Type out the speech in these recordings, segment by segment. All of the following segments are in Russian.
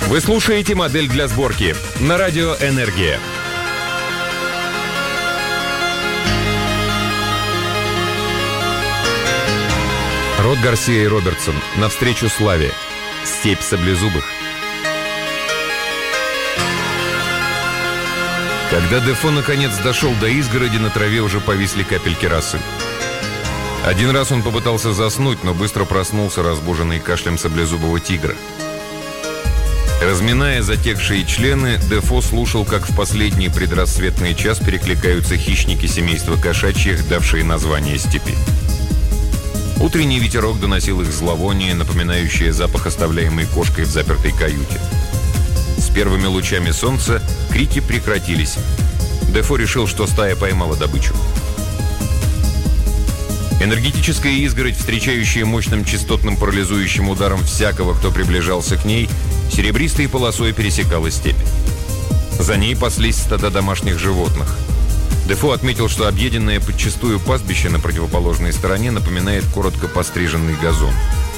Вы слушаете «Модель для сборки» на радио «Энергия». Род Гарсия и Робертсон. Навстречу славе. Степь саблезубых. Когда Дефо наконец дошел до изгороди, на траве уже повисли капельки росы. Один раз он попытался заснуть, но быстро проснулся, разбуженный кашлем саблезубого тигра. Разминая затекшие члены, Дефо слушал, как в последний предрассветный час перекликаются хищники семейства кошачьих, давшие название степи. Утренний ветерок доносил их зловоние, напоминающее запах, оставляемый кошкой в запертой каюте. С первыми лучами солнца крики прекратились. Дефо решил, что стая поймала добычу. Энергетическая изгородь, встречающая мощным частотным парализующим ударом всякого, кто приближался к ней, серебристой полосой пересекала степь. За ней паслись стада домашних животных. Дефо отметил, что объеденное подчистую пастбище на противоположной стороне напоминает коротко постриженный газон.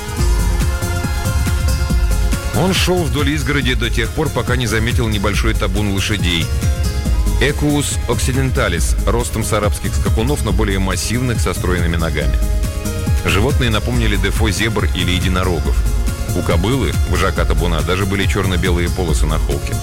Он шел вдоль изгороди до тех пор, пока не заметил небольшой табун лошадей. Экуус оксиденталис, ростом с арабских скакунов, но более массивных, со стройными ногами. Животные напомнили Дефо зебр или единорогов. У кобылы, вожака табуна, даже были черно-белые полосы на холке.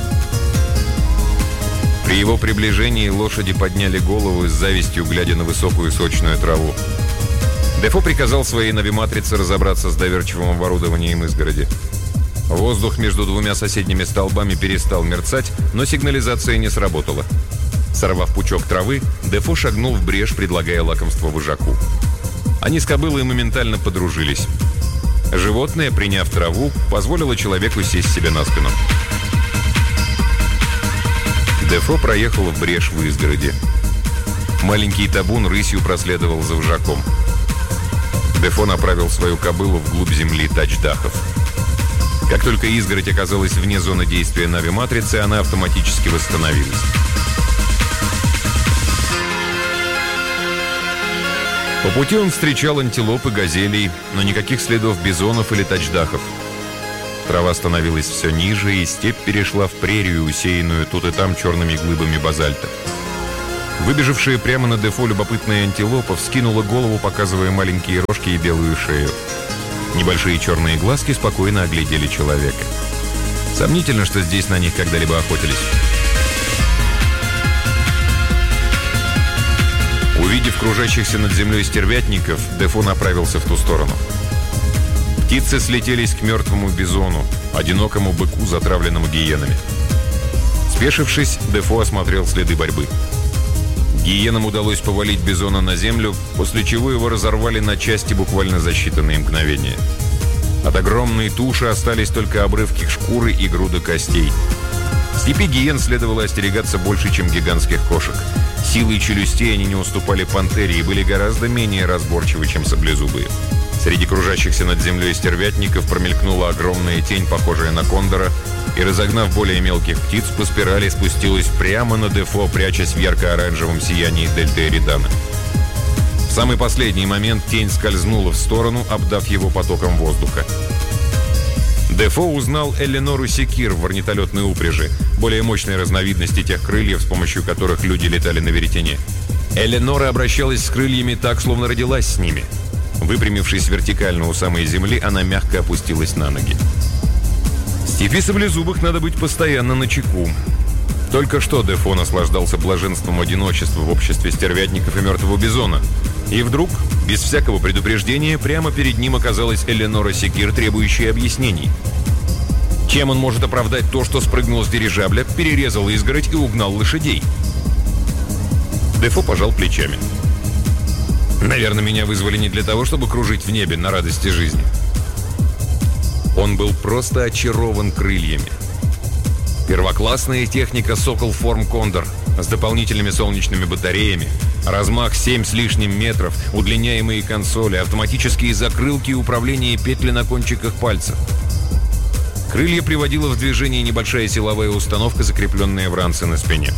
При его приближении лошади подняли голову с завистью, глядя на высокую сочную траву. Дефо приказал своей навиматрице разобраться с доверчивым оборудованием изгороди. Воздух между двумя соседними столбами перестал мерцать, но сигнализация не сработала. Сорвав пучок травы, Дефо шагнул в брешь, предлагая лакомство вожаку. Они с кобылой моментально подружились. Животное, приняв траву, позволило человеку сесть себе на спину. Дефо проехал в брешь в изгороди. Маленький табун рысью проследовал за вожаком. Дефо направил свою кобылу вглубь земли тачдахов. Как только изгородь оказалась вне зоны действия навиматрицы, она автоматически восстановилась. По пути он встречал антилоп и газелей, но никаких следов бизонов или тачдахов. Трава становилась все ниже, и степь перешла в прерию, усеянную тут и там черными глыбами базальта. Выбежавшая прямо на Дефо любопытная антилопа вскинула голову, показывая маленькие рожки и белую шею. Небольшие черные глазки спокойно оглядели человека. Сомнительно, что здесь на них когда-либо охотились. Увидев кружащихся над землей стервятников, Дефо направился в ту сторону. Птицы слетелись к мертвому бизону, одинокому быку, затравленному гиенами. Спешившись, Дефо осмотрел следы борьбы. Гиенам удалось повалить бизона на землю, после чего его разорвали на части буквально за считанные мгновения. От огромной туши остались только обрывки шкуры и груда костей. В степи гиен следовало остерегаться больше, чем гигантских кошек. Силой челюстей они не уступали пантере и были гораздо менее разборчивы, чем саблезубые. Среди кружащихся над землей стервятников промелькнула огромная тень, похожая на кондора, и, разогнав более мелких птиц, по спирали спустилась прямо на Дефо, прячась в ярко-оранжевом сиянии дельты Эридана. В самый последний момент тень скользнула в сторону, обдав его потоком воздуха. Дефо узнал Эленору Секир в орнитолетной упряжи, более мощной разновидности тех крыльев, с помощью которых люди летали на веретене. Эленора обращалась с крыльями так, словно родилась с ними. Выпрямившись вертикально у самой земли, она мягко опустилась на ноги. В степи саблезубых надо быть постоянно начеку. Только что Дефо наслаждался блаженством одиночества в обществе стервятников и мертвого бизона. И вдруг, без всякого предупреждения, прямо перед ним оказалась Эленора Секир, требующая объяснений. Чем он может оправдать то, что спрыгнул с дирижабля, перерезал изгородь и угнал лошадей? Дефо пожал плечами. Наверное, меня вызвали не для того, чтобы кружить в небе на радости жизни. Он был просто очарован крыльями. Первоклассная техника «Сокол Форм Кондор» с дополнительными солнечными батареями, размах 7 с лишним метров, удлиняемые консоли, автоматические закрылки и управление петли на кончиках пальцев. Крылья приводила в движение небольшая силовая установка, закрепленная в ранце на спине.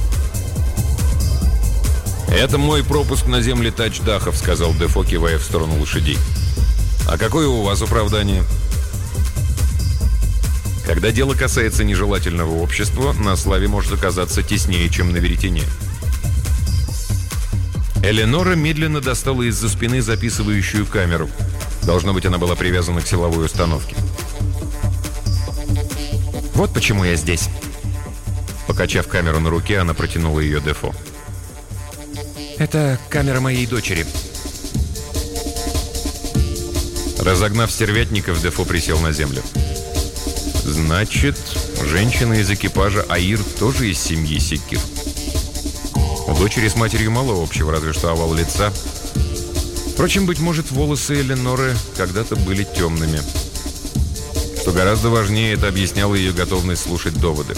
«Это мой пропуск на земли тачдахов», — сказал Дефо, кивая в сторону лошадей. «А какое у вас оправдание?» Когда дело касается нежелательного общества, на славе может оказаться теснее, чем на веретене. Эленора медленно достала из-за спины записывающую камеру. Должно быть, она была привязана к силовой установке. «Вот почему я здесь». Покачав камеру на руке, она протянула ее Дефо. «Это камера моей дочери». Разогнав стервятников, Дефо присел на землю. «Значит, женщина из экипажа Аир тоже из семьи Секир. У дочери с матерью мало общего, разве что овал лица. Впрочем, быть может, волосы Эленоры когда-то были темными. Что гораздо важнее, это объясняло ее готовность слушать доводы.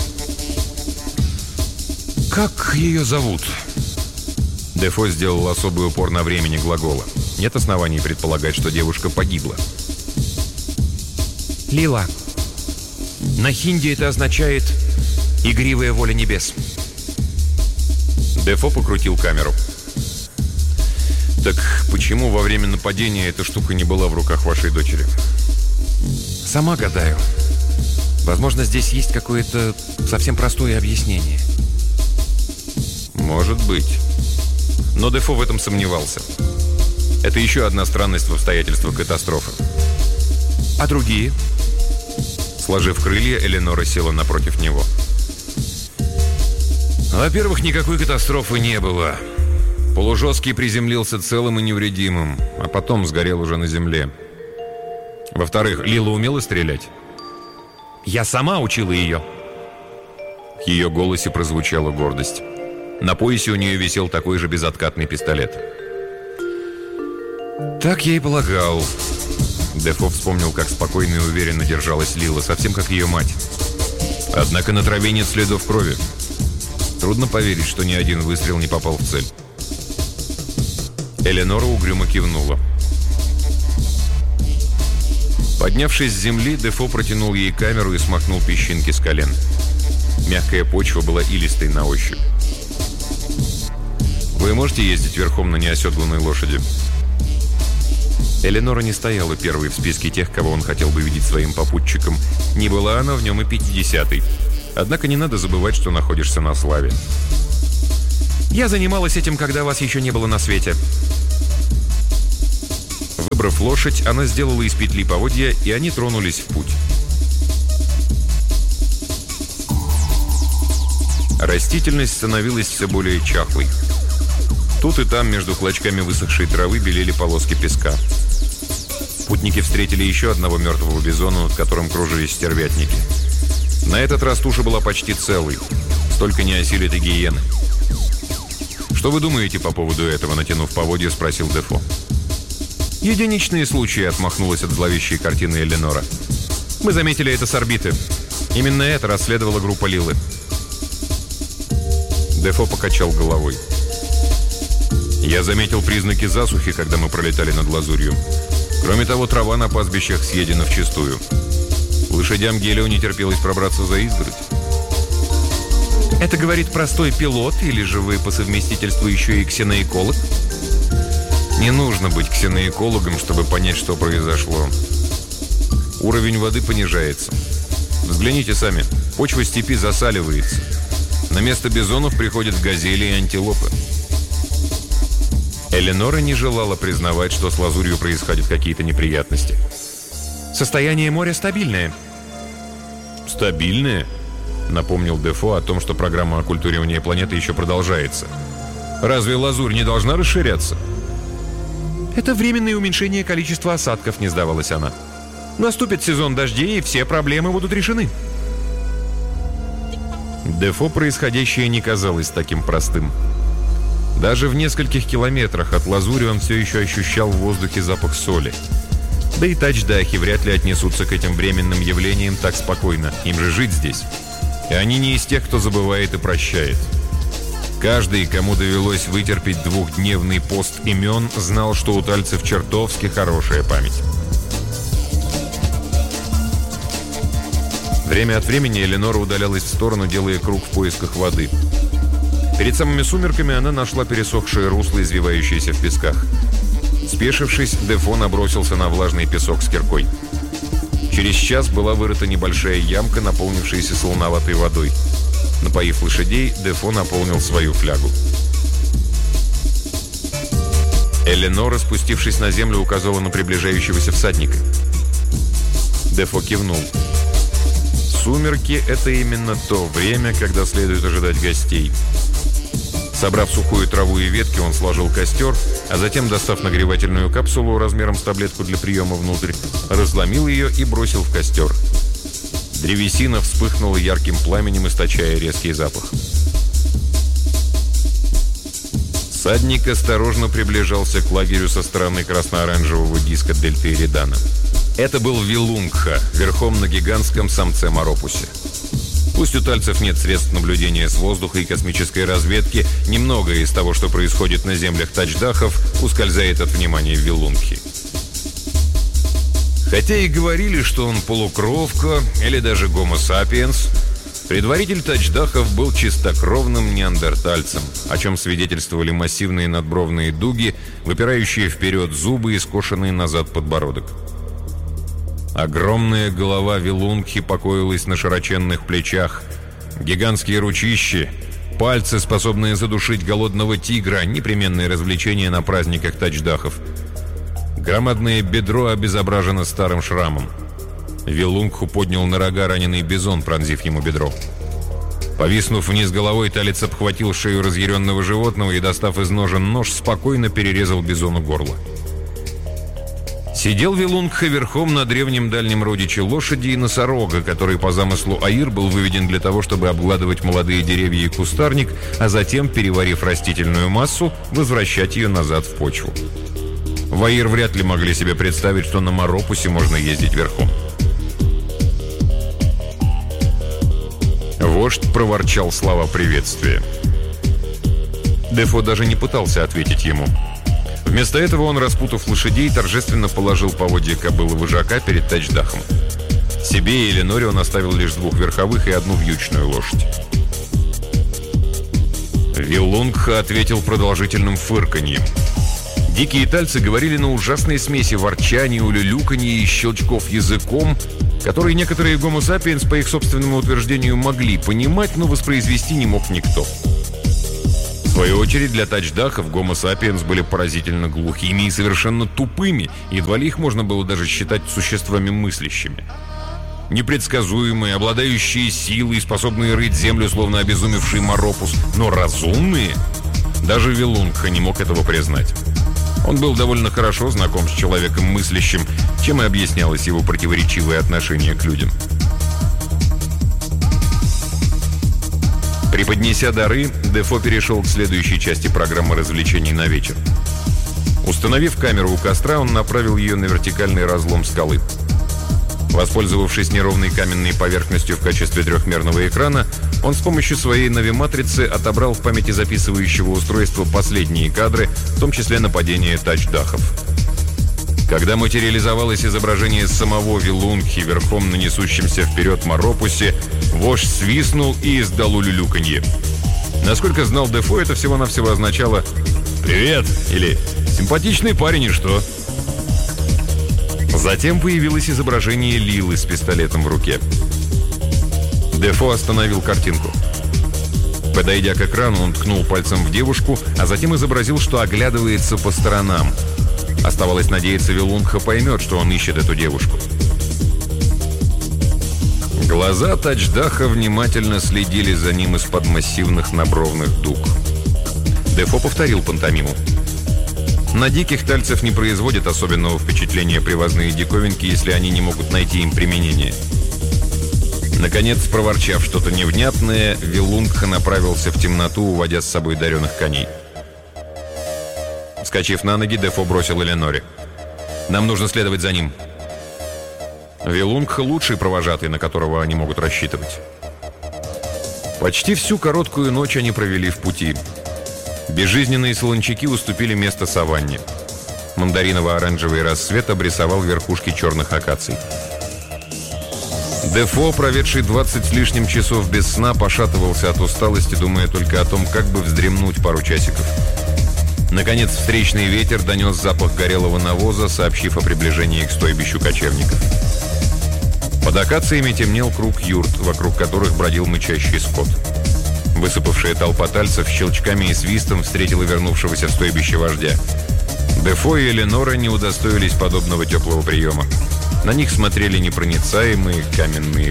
«Как ее зовут?» Дефо сделал особый упор на времени глагола. Нет оснований предполагать, что девушка погибла. «Лила. На хинди это означает «игривая воля небес». Дефо покрутил камеру. «Так почему во время нападения эта штука не была в руках вашей дочери?» «Сама гадаю. Возможно, здесь есть какое-то совсем простое объяснение». «Может быть». Но Дефо в этом сомневался. Это еще одна странность в обстоятельствах катастрофы. «А другие?» Сложив крылья, Эленора села напротив него. «Во-первых, никакой катастрофы не было. Полужесткий приземлился целым и невредимым, а потом сгорел уже на земле. Во-вторых, Лила умела стрелять?» «Я сама учила ее». В ее голосе прозвучала гордость. На поясе у нее висел такой же безоткатный пистолет. «Так я и полагал». Дефо вспомнил, как спокойно и уверенно держалась Лила, совсем как ее мать. Однако на траве нет следов крови. Трудно поверить, что ни один выстрел не попал в цель. Эленора угрюмо кивнула. Поднявшись с земли, Дефо протянул ей камеру и смахнул песчинки с колен. Мягкая почва была илистой на ощупь. «Вы можете ездить верхом на неоседланной лошади?» Эленора не стояла первой в списке тех, кого он хотел бы видеть своим попутчиком. Не была она в нем и 50-й. Однако не надо забывать, что находишься на славе. «Я занималась этим, когда вас еще не было на свете». Выбрав лошадь, она сделала из петли поводья, и они тронулись в путь. Растительность становилась все более чахлой. Тут и там между клочками высохшей травы белели полоски песка. Путники встретили еще одного мертвого бизона, над которым кружились стервятники. На этот раз туша была почти целой. Столько не осилит и гиены. «Что вы думаете по поводу этого?» — натянув поводья, спросил Дефо. «Единичные случаи», — отмахнулась от зловещей картины Эленора. «Мы заметили это с орбиты. Именно это расследовала группа Лилы». Дефо покачал головой. «Я заметил признаки засухи, когда мы пролетали над Лазурью. Кроме того, трава на пастбищах съедена вчистую. Лошадям Гелио не терпелось пробраться за изгородь». «Это говорит простой пилот, или же вы по совместительству еще и ксеноэколог?» «Не нужно быть ксеноэкологом, чтобы понять, что произошло. Уровень воды понижается. Взгляните сами, почва степи засаливается. На место бизонов приходят газели и антилопы». Эленора не желала признавать, что с Лазурью происходят какие-то неприятности. «Состояние моря стабильное». «Стабильное?» — напомнил Дефо о том, что программа оккультуривания планеты еще продолжается. «Разве Лазурь не должна расширяться?» «Это временное уменьшение количества осадков», — не сдавалась она. «Наступит сезон дождей, и все проблемы будут решены». Дефо происходящее не казалось таким простым. Даже в нескольких километрах от Лазури он все еще ощущал в воздухе запах соли. Да и тачдахи вряд ли отнесутся к этим временным явлениям так спокойно. Им же жить здесь. И они не из тех, кто забывает и прощает. Каждый, кому довелось вытерпеть двухдневный пост имен, знал, что у тальцев чертовски хорошая память. Время от времени Эленора удалялась в сторону, делая круг в поисках воды. Перед самыми сумерками она нашла пересохшее русло, извивающееся в песках. Спешившись, Дефо набросился на влажный песок с киркой. Через час была вырыта небольшая ямка, наполнившаяся солоноватой водой. Напоив лошадей, Дефо наполнил свою флягу. Эленора, спустившись на землю, указала на приближающегося всадника. Дефо кивнул. Сумерки — это именно то время, когда следует ожидать гостей. Собрав сухую траву и ветки, он сложил костер, а затем, достав нагревательную капсулу размером с таблетку для приема внутрь, разломил ее и бросил в костер. Древесина вспыхнула ярким пламенем, источая резкий запах. Всадник осторожно приближался к лагерю со стороны красно-оранжевого диска дельты Эридана. Это был Вилунгха, верхом на гигантском самце Моропусе. Пусть у тальцев нет средств наблюдения с воздуха и космической разведки, немногое из того, что происходит на землях Тачдахов, ускользает от внимания Вилунгхи. Хотя и говорили, что он полукровка или даже гомо сапиенс, предваритель Тачдахов был чистокровным неандертальцем, о чем свидетельствовали массивные надбровные дуги, выпирающие вперед зубы и скошенный назад подбородок. Огромная голова Вилунгхи покоилась на широченных плечах. Гигантские ручищи, пальцы, способные задушить голодного тигра, непременное развлечение на праздниках Тачдахов. Громадное бедро обезображено старым шрамом. Вилунгху поднял на рога раненый бизон, пронзив ему бедро. Повиснув вниз головой, талец обхватил шею разъяренного животного и, достав из ножен нож, спокойно перерезал бизону горло. Сидел Вилунгха верхом на древнем дальнем родиче лошади и носорога, который по замыслу Аир был выведен для того, чтобы обгладывать молодые деревья и кустарник, а затем, переварив растительную массу, возвращать ее назад в почву. В Аир вряд ли могли себе представить, что на Моропусе можно ездить верхом. Вождь проворчал слова приветствия. Дефо даже не пытался ответить ему. Вместо этого он, распутав лошадей, торжественно положил поводья кобылы вожака перед Тачдахом. Себе и Эленоре он оставил лишь 2 верховых и 1 вьючную лошадь. Вилунгха ответил продолжительным фырканьем. Дикие тальцы говорили на ужасной смеси ворчания, улюлюканья и щелчков языком, которые некоторые гомо сапиенс, по их собственному утверждению, могли понимать, но воспроизвести не мог никто. В свою очередь, для Тачдахов гомо сапиенс были поразительно глухими и совершенно тупыми, едва ли их можно было даже считать существами мыслящими. Непредсказуемые, обладающие силой, способные рыть землю, словно обезумевший Моропус, но разумные, даже Вилунгха не мог этого признать. Он был довольно хорошо знаком с человеком мыслящим, чем и объяснялось его противоречивое отношение к людям. Преподнеся дары, Дефо перешел к следующей части программы развлечений на вечер. Установив камеру у костра, он направил ее на вертикальный разлом скалы. Воспользовавшись неровной каменной поверхностью в качестве трехмерного экрана, он с помощью своей навиматрицы отобрал в памяти записывающего устройства последние кадры, в том числе нападения Тачдахов. Когда материализовалось изображение самого Вилунгхи верхом на несущемся вперед Моропусе, вождь свистнул и издал улюлюканье. Насколько знал Дефо, это всего-навсего означало «Привет!» или «Симпатичный парень и что?». Затем появилось изображение Лилы с пистолетом в руке. Дефо остановил картинку. Подойдя к экрану, он ткнул пальцем в девушку, а затем изобразил, что оглядывается по сторонам. Оставалось надеяться, Вилунгха поймет, что он ищет эту девушку. Глаза Тачдаха внимательно следили за ним из-под массивных набровных дуг. Дефо повторил пантомиму. На диких тальцев не производят особенного впечатления привозные диковинки, если они не могут найти им применение. Наконец, проворчав что-то невнятное, Вилунгха направился в темноту, уводя с собой дареных коней. Вскочив на ноги, Дефо бросил Эленоре: «Нам нужно следовать за ним». Вилунгха — лучший провожатый, на которого они могут рассчитывать. Почти всю короткую ночь они провели в пути. Безжизненные солончаки уступили место саванне. Мандариново-оранжевый рассвет обрисовал верхушки черных акаций. Дефо, проведший 20 с лишним часов без сна, пошатывался от усталости, думая только о том, как бы вздремнуть пару часиков. Наконец, встречный ветер донес запах горелого навоза, сообщив о приближении к стойбищу кочевников. Под акациями темнел круг юрт, вокруг которых бродил мычащий скот. Высыпавшая толпа тальцев щелчками и свистом встретила вернувшегося в стойбище вождя. Дефо и Эленора не удостоились подобного теплого приема. На них смотрели непроницаемые каменные